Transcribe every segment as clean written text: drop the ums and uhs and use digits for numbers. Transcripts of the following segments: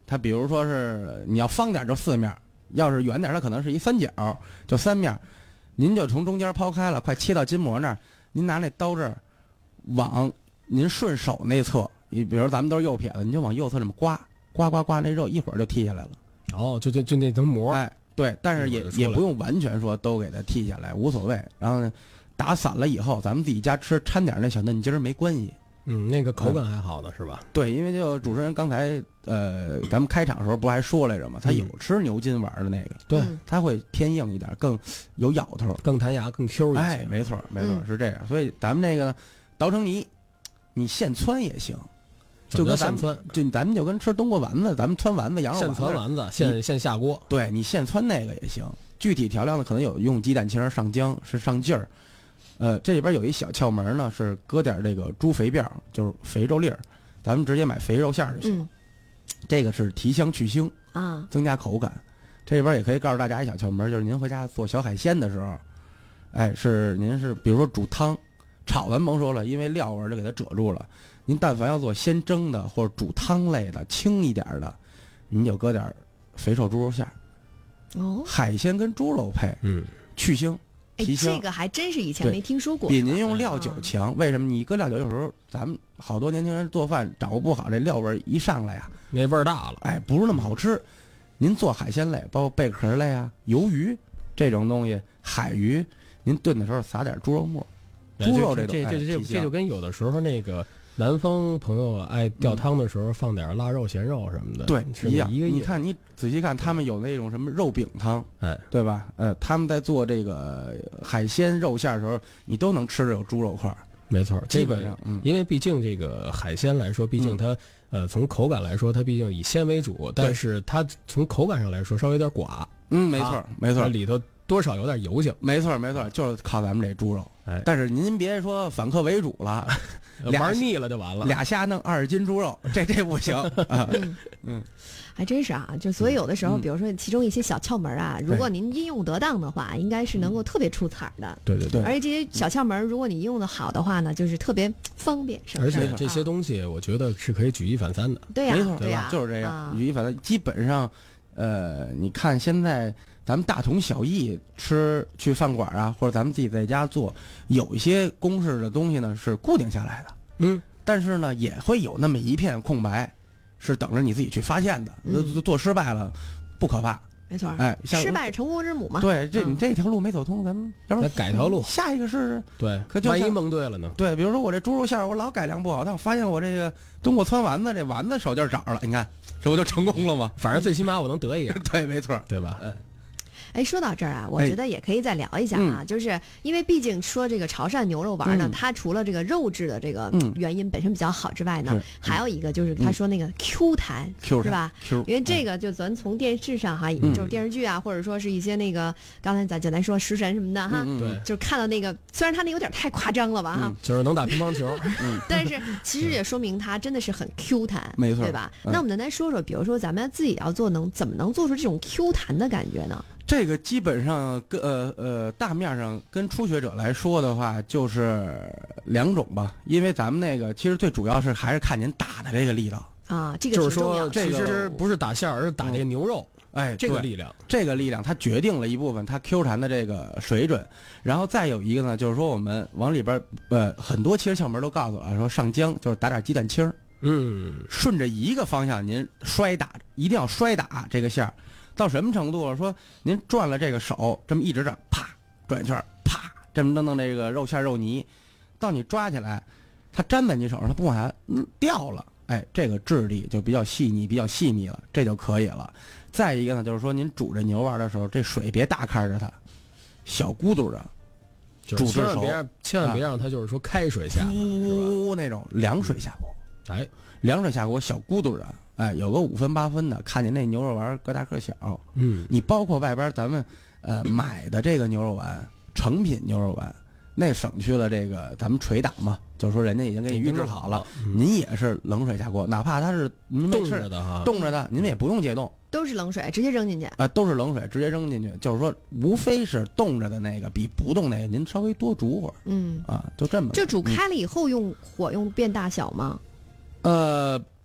它比如说是你要方点就4面，要是远点它可能是一三角，就3面。您就从中间抛开了，快切到筋膜那儿，您拿那刀这儿往您顺手内侧，你比如咱们都是右撇子，你就往右侧这么刮，那肉一会儿就剔下来了。 哦，就那层膜。 哎，对，但是也不用完全说都给它剔下来，无所谓。然后呢，打散了以后，咱们自己家吃掺点那小嫩筋儿没关系。 那个口感还好呢，是吧？ 对，因为就主持人刚才咱们开场的时候不还说来着吗？他有吃牛筋丸的那个， 对， 他会偏硬一点，更有咬头， 更弹牙，更 Q 一些。 哎，没错，是这样。所以咱们这个捣成泥，你现汆也行，就跟咱们就跟吃冬瓜丸子，咱们汆丸子、羊肉现汆丸子，现下锅。 对，你现汆那个也行。具体调料呢，可能有用鸡蛋清上姜，是上劲儿。这里边有一小窍门呢，是搁点这个猪肥膘，就是肥肉粒儿，咱们直接买肥肉馅儿就行。这个是提香去腥啊，增加口感。这里边也可以告诉大家一小窍门，就是您回家做小海鲜的时候，哎，您是比如说煮汤、炒咱甭说了，因为料味就给它遮住了。您但凡要做先蒸的或者煮汤类的轻一点的，您就搁点肥瘦猪肉馅儿。哦，海鲜跟猪肉配，去腥。 这个还真是以前没听说过。 比您用料酒强，为什么？你搁料酒有时候咱们好多年轻人做饭掌握不好，这料味一上来呀， 那味儿大了， 哎，不是那么好吃。您做海鲜类，包括贝壳类啊、鱿鱼这种东西，海鱼，您炖的时候撒点猪肉末，猪肉这就跟有的时候那个南方朋友爱吊汤的时候放点腊肉、咸肉什么的， 对， 一样。 你看，你仔细看，他们有那种什么肉饼汤，哎，对吧？他们在做这个海鲜肉馅的时候，你都能吃着有猪肉块。 没错， 基本上， 因为毕竟这个海鲜来说，毕竟它从口感来说，它毕竟以鲜为主，但是它从口感上来说稍微有点寡。 没错， 里头多少有点油性。 没错，就是靠咱们这猪肉。哎，但是您别说反客为主了， 玩腻了就完了。 俩虾弄20斤猪肉，这不行。 还真是啊，就所以有的时候，比如说其中一些小窍门啊，如果您应用得当的话，应该是能够特别出彩的。 对。 而且这些小窍门，如果你用的好的话呢，就是特别方便。 而且这些东西，我觉得是可以举一反三的。 对呀， 没错， 对呀， 就是这样，举一反三。基本上，你看现在咱们大同小异去饭馆啊，或者咱们自己在家做，有一些公式的东西呢是固定下来的。但是呢，也会有那么一片空白。是等着你自己去发现的，做失败了不可怕， 没错。 哎， 失败是成功之母嘛。 对，你这条路没走通，咱们要不改条路， 下一个试试。 对， 可就万一蒙对了呢？ 对，比如说我这猪肉馅我老改良不好，但我发现我这个冬瓜汆丸子这丸子手劲找着了，你看这不就成功了吗？ 反正最起码我能得一个。 对，没错， 对吧？ 哎，说到这儿啊，我觉得也可以再聊一下啊，就是因为毕竟说这个潮汕牛肉丸呢，它除了这个肉质的这个原因本身比较好之外呢，还有一个就是他说那个 Q 弹，是吧？因为这个就咱从电视上哈，就是电视剧啊，或者说是一些那个刚才咱说食神什么的哈， 对， 就是看到那个，虽然他那有点太夸张了吧哈， 就是能打乒乓球， 但是其实也说明它真的是很 Q 弹， 没错， 对吧？那我们来说说，比如说咱们自己要做怎么能做出这种 Q 弹的感觉呢？ 这个基本上大面上跟初学者来说的话，就是2种吧。因为咱们那个其实最主要是还是看您打的这个力道啊，这个就是说， 这其实不是打馅儿，而是打这个牛肉。 哎， 这个力量， 它决定了一部分它 Q 弹的这个水准。然后再有一个呢，就是说我们往里边很多其实窍门都告诉了，说上浆就是打点鸡蛋清儿，顺着一个方向您摔打，一定要摔打这个馅儿。到什么程度了？说您转了这个手，这么一直这啪转一圈，啪这么弄这个肉馅肉泥，到你抓起来，它粘在你手上，它不往下掉了。哎，这个质地就比较细腻，比较细密了，这就可以了。再一个呢，就是说您煮这牛丸的时候，这水别大看着它，小咕嘟的， 煮至熟，千万别让它就是说开水下， 呜那种凉水下锅。 哎， 凉水下锅小咕嘟的。哎，有个5分8分的，看见那牛肉丸个大个小，你包括外边咱们买的这个牛肉丸，成品牛肉丸，那省去了这个咱们捶打嘛，就是说人家已经给你预制好了，您也是冷水下锅，哪怕它是您冻着的哈， 冻着的，您也不用解冻， 都是冷水直接扔进去都是冷水直接扔进去，就是说无非是冻着的那个比不冻那个您稍微多煮会儿，就这么。 这煮开了以后用火用变大小吗？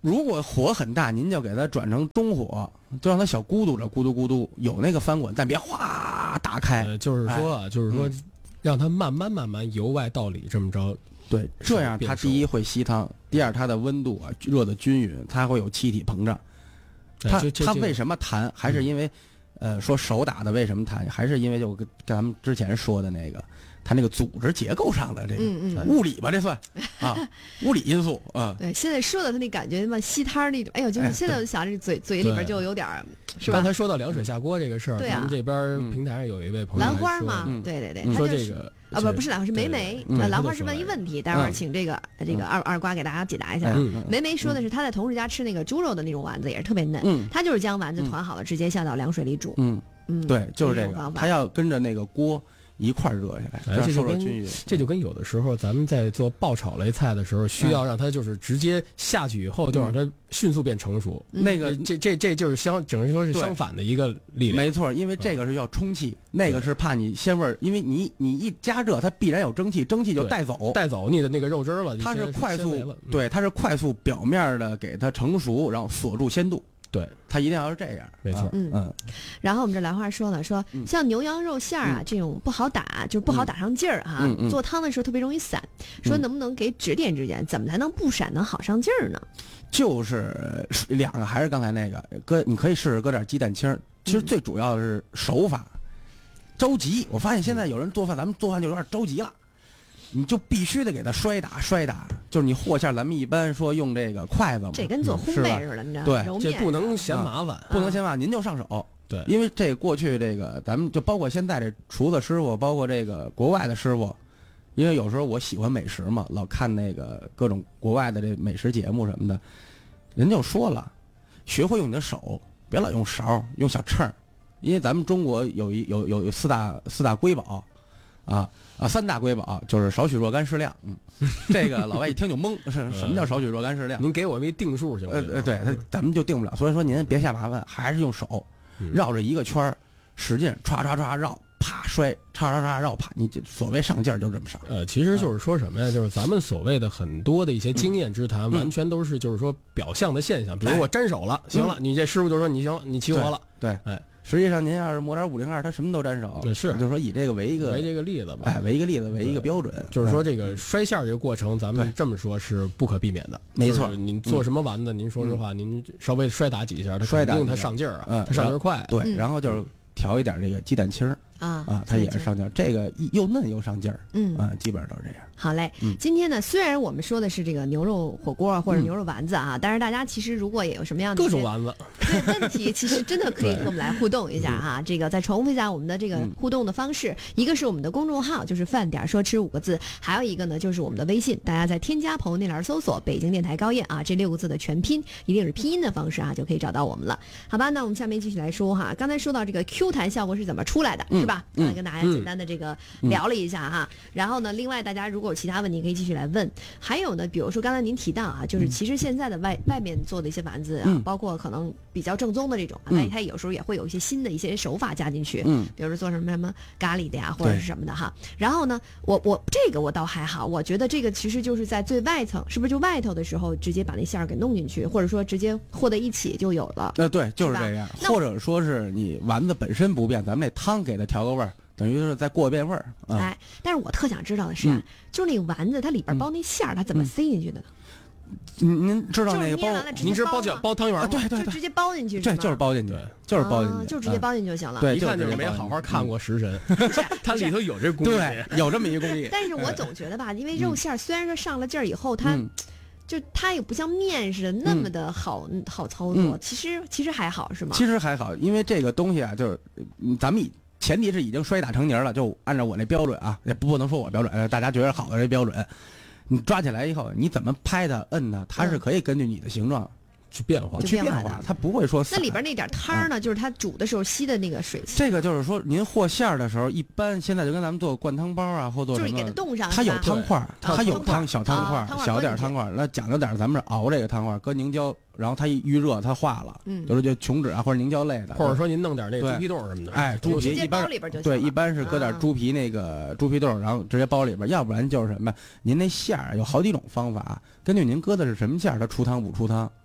如果火很大，您就给它转成中火，就让它小咕嘟着，咕嘟咕嘟，有那个翻滚，但别哗打开。 就是说，让它慢慢由外到里这么着。 对，这样它第一会吸汤，第二它的温度热的均匀，它会有气体膨胀。它为什么弹？还是因为，说手打的为什么弹？还是因为就跟咱们之前说的那个，它那个组织结构上的这个物理吧，这算啊，物理因素啊。 对，现在说的他那感觉嘛，吸汤那种，哎呦，就是现在就想这嘴里边就有点是吧？ 刚才说到凉水下锅这个事儿，咱们这边平台上有一位朋友兰花嘛，对， 说这个。 不是兰花，是梅梅。兰花是问一问题，待会儿请这个二瓜给大家解答一下。梅梅说的是她在同事家吃那个猪肉的那种丸子，也是特别嫩。她就是将丸子团好了，直接下到凉水里煮。 对，就是这个，她要跟着那个锅一块热下来， 这就跟有的时候咱们在做爆炒类菜的时候，需要让它就是直接下去以后，就让它迅速变成熟。那个这就是整个说是相反的一个力量。 没错，因为这个是要充气，那个是怕你鲜味儿，因为你一加热，它必然有蒸汽，蒸汽就带走你的那个肉汁了。 它是快速，对，它是快速表面的给它成熟，然后锁住鲜度。 对， 它一定要是这样， 没错。 然后我们这兰花说了，说像牛羊肉馅啊这种不好打，就是不好打上劲儿哈，做汤的时候特别容易散。说能不能给指点指点，怎么才能不散能好上劲儿呢？ 就是两个，还是刚才那个，你可以试试搁点鸡蛋清。其实最主要的是手法，着急。我发现现在有人做饭，咱们做饭就有点着急了。你就必须得给它摔打，就是你和馅，咱们一般说用这个筷子嘛， 这跟做烘焙似的，你知道吗？ 对， 这不能嫌麻烦， 不能嫌麻烦，您就上手。 对， 因为这个过去这个咱们就包括现在这厨子师傅，包括这个国外的师傅，因为有时候我喜欢美食嘛，老看那个各种国外的这美食节目什么的，人就说了，学会用你的手，别老用勺，用小秤，因为咱们中国有四大瑰宝。三大瑰宝就是少许若干适量。这个老外一听就懵，什么叫少许若干适量？ 您给我们一定数行吗？ 对，咱们就定不了。所以说您别下麻烦，还是用手绕着一个圈使劲歘绕，啪摔，歘绕啪，你所谓上劲儿就这么上。 其实就是说什么呀？就是咱们所谓的很多的一些经验之谈，完全都是就是说表象的现象。比如我沾手了，行了，你这师傅就说你行，你齐活了。 对，实际上您要是抹点502，他什么都沾手。 是， 就说以这个为一个例子吧。 为一个例子，为一个标准。 就是说这个摔馅这个过程，咱们这么说是不可避免的。 没错， 您做什么丸子，您说实话，您稍微摔打几下，它肯定它上劲儿啊，它上劲儿快。 对，然后就是调一点这个鸡蛋清它也是上劲儿，这个又嫩又上劲儿。基本上都是这样。 好嘞，今天呢，虽然我们说的是这个牛肉火锅或者牛肉丸子但是大家其实如果也有什么样的各种丸子问题，其实真的可以和我们来互动一下这个再重复一下我们的这个互动的方式，一个是我们的公众号，就是饭点说吃5个字，还有一个呢就是我们的微信，大家在添加朋友那栏搜索北京电台高燕这6个字的全拼，一定是拼音的方式就可以找到我们了。好吧，那我们下面继续来说刚才说到这个 Q 弹效果是怎么出来的，是吧？跟大家简单的这个聊了一下然后呢，另外大家如果有其他问题可以继续来问。还有呢，比如说刚才您提到就是其实现在的外面做的一些丸子包括可能比较正宗的这种它有时候也会有一些新的一些手法加进去，比如说做什么咖喱的呀或者是什么的然后呢，我这个我倒还好，我觉得这个其实就是在最外层，是不是就外头的时候直接把那馅儿给弄进去，或者说直接和在一起就有了？ 对，就是这样。或者说是你丸子本身不变，咱们那汤给它调个味儿。等于是再过一遍味儿。 但是我特想知道的是就是那个丸子它里边包那馅儿它怎么塞进去的呢？ 您知道那个包？ 您是包汤圆吗？ 对， 就直接包进去， 对，就是包进去，就是包进去， 就直接包进去就行了。 对， 一看就是没好好看过食神，它里头有这工艺， 对，有这么一个工艺。 但是我总觉得吧，因为肉馅虽然说上了劲儿以后，它也不像面似的那么的好操作，其实还好是吗？ 其实还好，因为这个东西就是咱们前提是已经摔打成泥了，就按照我那标准也不能说我标准，大家觉得好的这标准，你抓起来以后，你怎么拍它、摁它，它是可以根据你的形状去变化， 它不会说。 那里边那点汤呢，就是它煮的时候吸的那个水。 这个就是说，您和馅儿的时候，一般现在就跟咱们做灌汤包或做什么， 就是给它冻上， 它有汤块，它有小汤块，小点汤块。那讲究点，咱们熬这个汤块，搁凝胶，然后它一预热，它化了，就是琼脂或者凝胶类的， 或者说您弄点那猪皮冻什么的， 猪皮一般对，一般是搁点猪皮那个猪皮冻，然后直接包里边，要不然就是什么，您那馅儿有好几种方法，根据您搁的是什么馅儿，它出汤不出汤。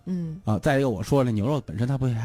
嗯啊，再一个我说那牛肉本身它不